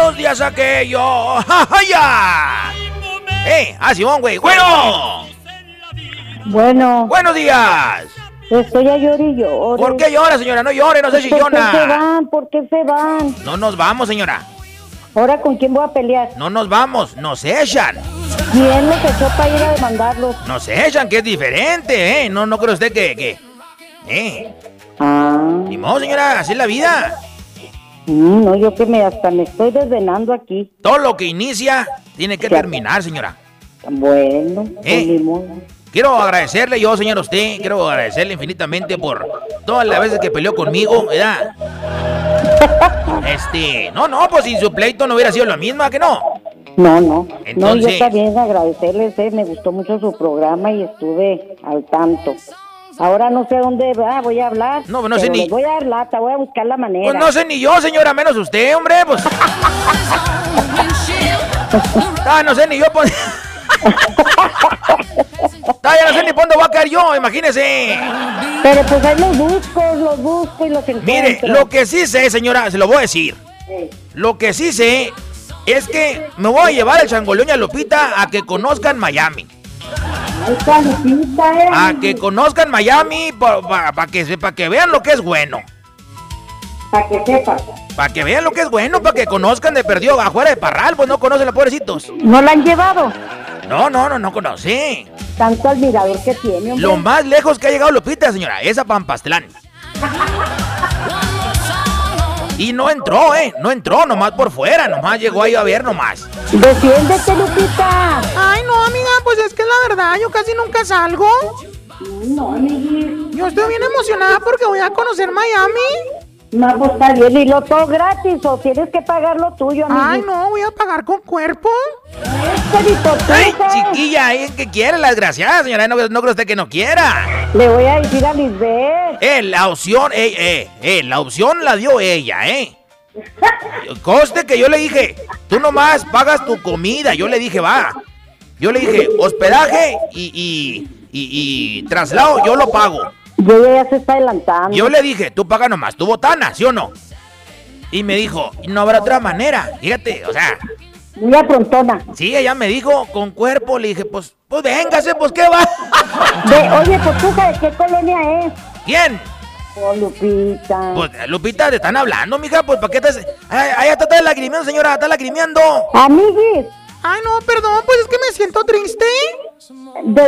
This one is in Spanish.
los días aquellos. ¡Ja, ja, ya! Simón, güey. Bueno. Buenos días. Estoy a llorar y llorar. ¿Por qué llora, señora? No llore, no sé si llora. ¿Por qué se van? No nos vamos, señora. ¿Ahora con quién voy a pelear? No nos vamos, nos echan. ¿Quién los echó para ir a demandarlos? Nos echan, que es diferente, ¿eh? No cree usted que... Ni modo, señora, así es la vida. No, yo que hasta me estoy desvenando aquí. Todo lo que inicia tiene que terminar, señora. Bueno, ni modo. Quiero agradecerle yo, señor, a usted. Quiero agradecerle infinitamente por todas las veces que peleó conmigo, ¿verdad? Pues sin su pleito no hubiera sido la misma, ¿que no? No. Entonces... No, yo también agradecerles, me gustó mucho su programa y estuve al tanto. Ahora no sé dónde voy a hablar. No sé ni... Les voy a dar lata, voy a buscar la manera. Pues no sé ni yo, señora, menos usted, hombre, pues... no sé ni yo, pues... ya no sé ni por dónde voy a caer yo, imagínese. Pero pues ahí los busco y los encuentro. Mire, lo que sí sé, señora, se lo voy a decir. Lo que sí sé es que me voy a llevar al Changoleón y a Lupita a que conozcan Miami. A que conozcan Miami para que vean lo que es bueno. Para que sepan. Para que vean lo que es bueno, para que conozcan de perdido afuera de Parral, pues no conocen a pobrecitos. ¿No la han llevado? No conocí. Tanto admirador que tiene, hombre. Lo más lejos que ha llegado Lupita, señora, es a Pampastlán. Y no entró, nomás por fuera, nomás llegó ahí a ver nomás. Defiéndete, Lupita. Ay, no, amiga, pues es que la verdad, yo casi nunca salgo. No, amiguis. Yo estoy bien emocionada porque voy a conocer Miami. No, pues está bien, y lo todo gratis, o tienes que pagar lo tuyo, amiguis. Ay, no, voy a pagar con cuerpo. Ay, chiquilla, ¿qué quiere la desgraciada, señora? No creo usted que no quiera. Le voy a decir a Lisbeth. La opción la dio ella, Conste que yo le dije, tú nomás pagas tu comida. Yo le dije, va. Yo le dije, hospedaje y traslado, yo lo pago. Yo ya se está adelantando. Yo le dije, tú pagas nomás tu botana, ¿sí o no? Y me dijo, no habrá otra manera. Fíjate, o sea... Muy aprontona. Sí, ella me dijo, con cuerpo. Le dije, pues véngase, pues, ¿qué va? Oye, pues, ¿tú de qué colonia es? ¿Quién? Oh, Lupita. Pues, Lupita, te están hablando, mija, pues, ¿para qué te...? Ay, está lagrimeando, señora, está lagrimeando. Amiguis. Ay, no, perdón, pues es que me siento triste.